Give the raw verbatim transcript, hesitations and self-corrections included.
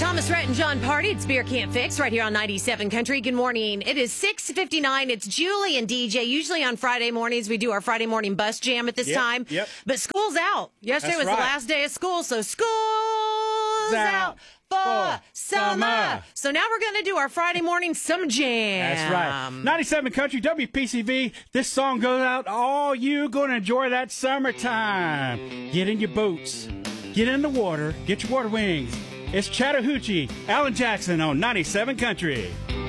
Thomas Rhett and John Party. It's Beer Can't Fix right here on ninety-seven Country. Good morning. It is six fifty-nine. It's Julie and D J. Usually on Friday mornings, we do our Friday morning bus jam at this Yep, time. yep. But school's out. Yesterday That's was right. the last day of school, so school's out out for for summer. summer. So now we're going to do our Friday morning summer jam. That's right. ninety-seven Country, W P C V. This song goes out to all you going to enjoy that summertime. Get in your boots. Get in the water. Get your water wings. It's Chattahoochee, Alan Jackson on ninety-seven Country.